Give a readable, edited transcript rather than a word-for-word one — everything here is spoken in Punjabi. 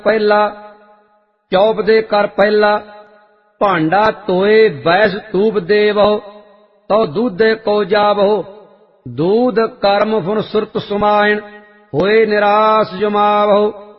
ਪਹਿਲਾ। ਚੌਪ ਦੇ ਕਰ ਪਹਿਲਾ, ਭਾਂਡਾ ਧੋਏ ਬੈਸ ਧੂਪ ਦੇਵਹੁ, ਤਉ ਦੂਧੇ ਕੋ ਜਾਵਹੁ। दूध कर्म फुन सुरत सुमायण, होए निराश जमावहु।